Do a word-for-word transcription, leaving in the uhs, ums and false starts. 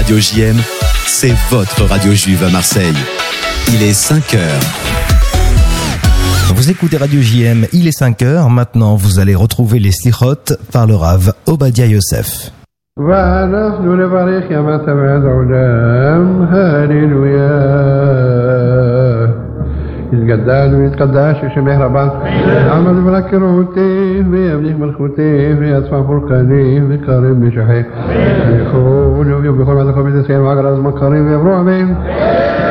Radio J M, c'est votre radio juive à Marseille. Il est cinq heures. Vous écoutez Radio J M, il est cinq heures. Maintenant, vous allez retrouver les slichot par le Rav Obadia Yosef. ونحن نبارك يا من تبعد عدام هاليلويا يتقدس ويتقدس شبه ربان عمل بلكروتي بيبليك ملكوتي في أسفل فرقاني بقريب بشحي يخون ويبخون على خبيث السير وعقل أزمان قريب يبروع بين